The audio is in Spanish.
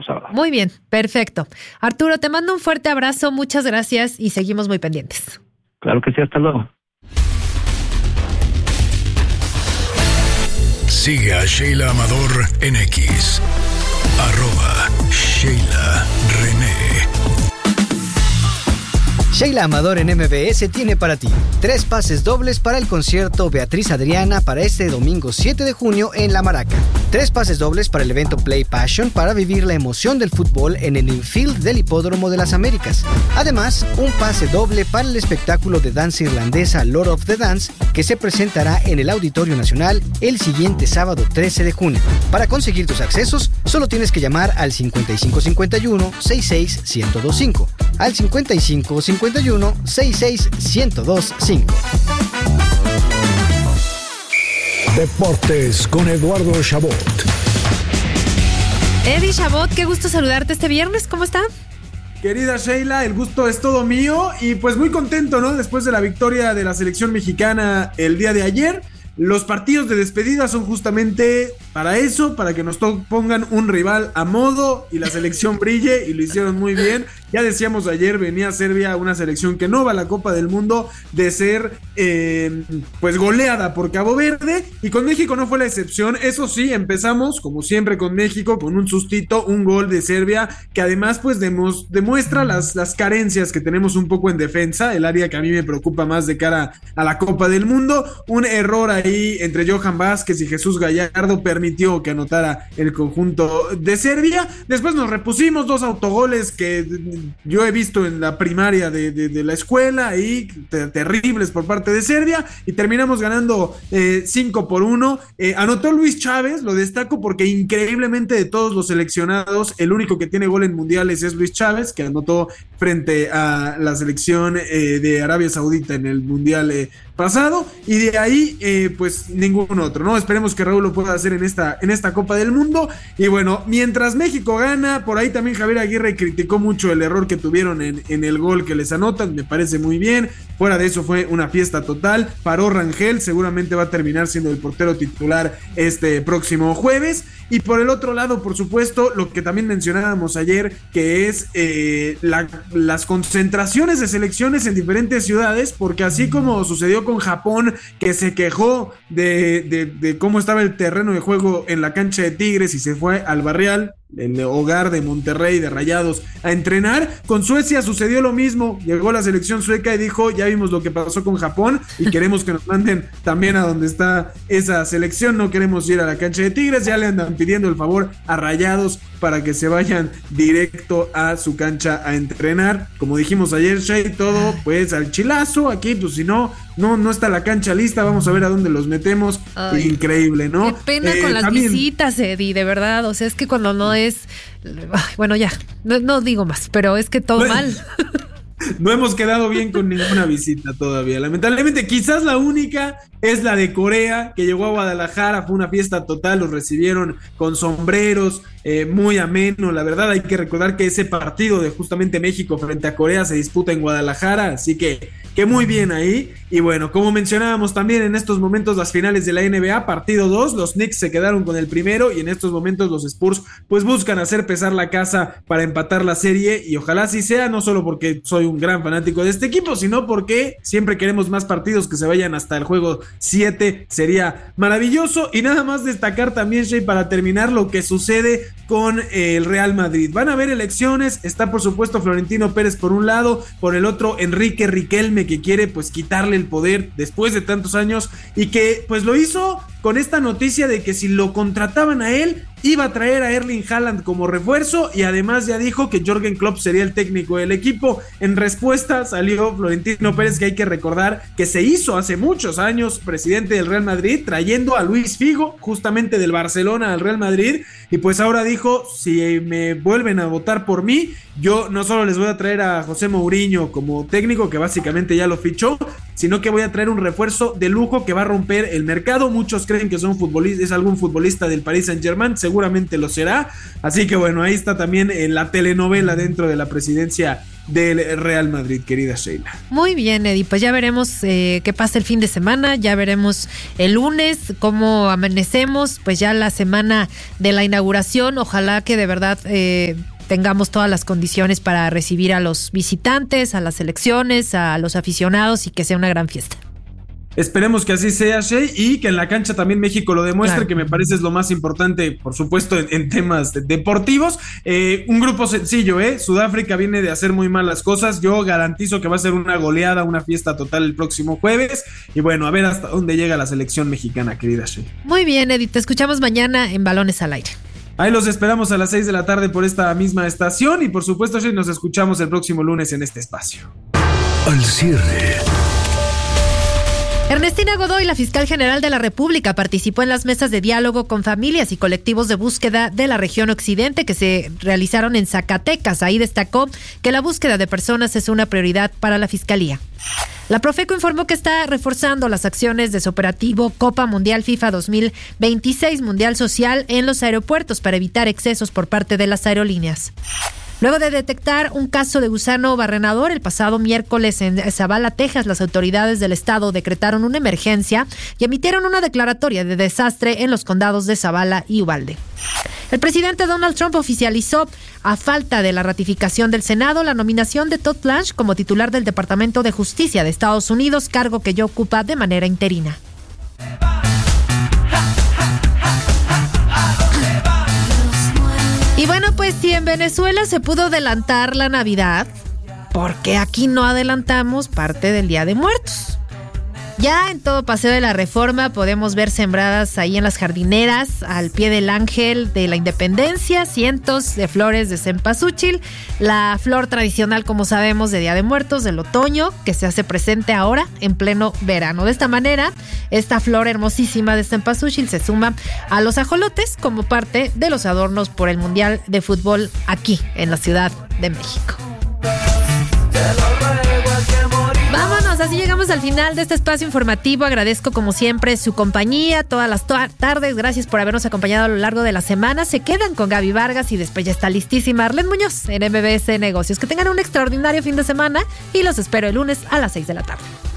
sábado. Muy bien, perfecto. Arturo, te mando un fuerte abrazo, muchas gracias y seguimos muy pendientes. Claro que sí, hasta luego. Sigue a Sheila Amador en X, @SheilaRené. Sheila Amador en MBS tiene para ti 3 pases dobles para el concierto Beatriz Adriana para este domingo 7 de junio en La Maraca. 3 pases dobles para el evento Play Passion para vivir la emoción del fútbol en el infield del Hipódromo de las Américas. Además, un pase doble para el espectáculo de danza irlandesa Lord of the Dance que se presentará en el Auditorio Nacional el siguiente sábado 13 de junio. Para conseguir tus accesos, solo tienes que llamar al 5551-66-1025. Al 5551-66-1025. Deportes con Eduardo Chabot. Eddie Chabot, qué gusto saludarte este viernes, ¿cómo está? Querida Sheila, el gusto es todo mío y pues muy contento, ¿no? Después de la victoria de la selección mexicana el día de ayer. Los partidos de despedida son justamente para eso, para que nos pongan un rival a modo y la selección brille, y lo hicieron muy bien. Ya decíamos ayer, venía Serbia, una selección que no va a la Copa del Mundo, de ser pues goleada por Cabo Verde, y con México no fue la excepción. Eso sí, empezamos como siempre con México, con un sustito, un gol de Serbia, que además pues demuestra las carencias que tenemos un poco en defensa, el área que a mí me preocupa más de cara a la Copa del Mundo. Un error ahí entre Johan Vázquez y Jesús Gallardo permitió que anotara el conjunto de Serbia. Después nos repusimos 2 autogoles que yo he visto en la primaria de la escuela, y terribles por parte de Serbia, y terminamos ganando 5-1. Anotó Luis Chávez, lo destaco porque increíblemente de todos los seleccionados, el único que tiene gol en mundiales es Luis Chávez, que anotó frente a la selección de Arabia Saudita en el mundial pasado, y de ahí pues ningún otro, ¿no? Esperemos que Raúl lo pueda hacer en esta Copa del Mundo. Y bueno, mientras México gana, por ahí también Javier Aguirre criticó mucho el error que tuvieron en el gol que les anotan, me parece muy bien. Fuera de eso fue una fiesta total. Paró Rangel, seguramente va a terminar siendo el portero titular este próximo jueves. Y por el otro lado, por supuesto, lo que también mencionábamos ayer, que es las concentraciones de selecciones en diferentes ciudades, porque así como sucedió con Japón, que se quejó de cómo estaba el terreno de juego en la cancha de Tigres y se fue al Barrial, el hogar de Monterrey, de Rayados, a entrenar. Con Suecia sucedió lo mismo. Llegó la selección sueca y dijo: ya vimos lo que pasó con Japón y queremos que nos manden también a donde está esa selección, no queremos ir a la cancha de Tigres. Ya le andan pidiendo el favor a Rayados para que se vayan directo a su cancha a entrenar. Como dijimos ayer, Shay, todo pues al chilazo. Aquí pues si no está la cancha lista, vamos a ver a dónde los metemos. Ay, increíble, ¿no? Qué pena con las visitas, Eddie, de verdad. O sea, es que cuando no es... Bueno, ya, no digo más, pero es que todo mal. No hemos quedado bien con ninguna visita todavía, lamentablemente. Quizás la única es la de Corea, que llegó a Guadalajara, fue una fiesta total, los recibieron con sombreros, muy ameno. La verdad, hay que recordar que ese partido de justamente México frente a Corea se disputa en Guadalajara, así que muy bien ahí. Y bueno, como mencionábamos también, en estos momentos las finales de la NBA, partido 2, los Knicks se quedaron con el primero, y en estos momentos los Spurs pues buscan hacer pesar la casa para empatar la serie, y ojalá así sea, no solo porque soy un gran fanático de este equipo, sino porque siempre queremos más partidos que se vayan hasta el juego 7, sería maravilloso. Y nada más destacar también, Shay, para terminar, lo que sucede con el Real Madrid. Van a haber elecciones, está por supuesto Florentino Pérez por un lado, por el otro Enrique Riquelme, que quiere pues quitarle el poder después de tantos años, y que pues lo hizo con esta noticia de que si lo contrataban a él, iba a traer a Erling Haaland como refuerzo, y además ya dijo que Jürgen Klopp sería el técnico del equipo. En respuesta salió Florentino Pérez, que hay que recordar que se hizo hace muchos años presidente del Real Madrid, trayendo a Luis Figo justamente del Barcelona al Real Madrid, y pues ahora dijo: si me vuelven a votar por mí, yo no solo les voy a traer a José Mourinho como técnico, que básicamente ya lo fichó, sino que voy a traer un refuerzo de lujo que va a romper el mercado. Muchos creen que es algún futbolista del Paris Saint-Germain, seguramente lo será. Así que bueno, ahí está también la telenovela dentro de la presidencia del Real Madrid, querida Sheila. Muy bien, Eddie, pues ya veremos qué pasa el fin de semana, ya veremos el lunes cómo amanecemos, pues ya la semana de la inauguración, ojalá que de verdad tengamos todas las condiciones para recibir a los visitantes, a las selecciones, a los aficionados y que sea una gran fiesta. Esperemos que así sea, Shey, y que en la cancha también México lo demuestre, claro, que me parece es lo más importante, por supuesto, en temas deportivos. Un grupo sencillo, Sudáfrica viene de hacer muy mal las cosas. Yo garantizo que va a ser una goleada, una fiesta total el próximo jueves. Y bueno, a ver hasta dónde llega la selección mexicana, querida Shey. Muy bien, Edith, te escuchamos mañana en Balones al Aire. Ahí los esperamos a las 6 de la tarde por esta misma estación. Y por supuesto, Shey, nos escuchamos el próximo lunes en este espacio. Al cierre. Ernestina Godoy, la fiscal general de la República, participó en las mesas de diálogo con familias y colectivos de búsqueda de la región occidente que se realizaron en Zacatecas. Ahí destacó que la búsqueda de personas es una prioridad para la fiscalía. La Profeco informó que está reforzando las acciones de su operativo Copa Mundial FIFA 2026 Mundial Social en los aeropuertos para evitar excesos por parte de las aerolíneas. Luego de detectar un caso de gusano barrenador el pasado miércoles en Zavala, Texas, las autoridades del estado decretaron una emergencia y emitieron una declaratoria de desastre en los condados de Zavala y Uvalde. El presidente Donald Trump oficializó, a falta de la ratificación del Senado, la nominación de Todd Blanche como titular del Departamento de Justicia de Estados Unidos, cargo que ya ocupa de manera interina. Y bueno, pues si en Venezuela se pudo adelantar la Navidad, ¿por qué aquí no adelantamos parte del Día de Muertos? Ya en todo Paseo de la Reforma podemos ver sembradas ahí en las jardineras, al pie del Ángel de la Independencia, cientos de flores de cempasúchil, la flor tradicional, como sabemos, de Día de Muertos, del otoño, que se hace presente ahora en pleno verano. De esta manera, esta flor hermosísima de cempasúchil se suma a los ajolotes como parte de los adornos por el Mundial de Fútbol aquí en la Ciudad de México. Vámonos, así llegamos al final de este espacio informativo. Agradezco como siempre su compañía todas las tardes. Gracias por habernos acompañado a lo largo de la semana. Se quedan con Gaby Vargas y después ya está listísima Arlene Muñoz en MBS Negocios. Que tengan un extraordinario fin de semana y los espero el lunes a las 6 de la tarde.